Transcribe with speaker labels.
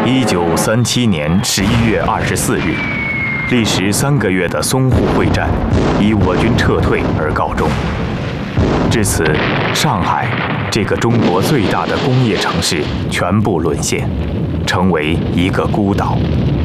Speaker 1: 1937年11月24日，历时3个月的淞沪会战以我军撤退而告终。至此，上海这个中国最大的工业城市全部沦陷，成为一个孤岛。